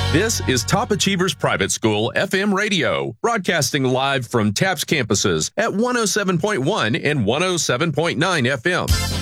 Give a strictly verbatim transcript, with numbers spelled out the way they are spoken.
This is Top Achievers Private School F M Radio, broadcasting live from TAPS campuses at one oh seven point one and one oh seven point nine F M.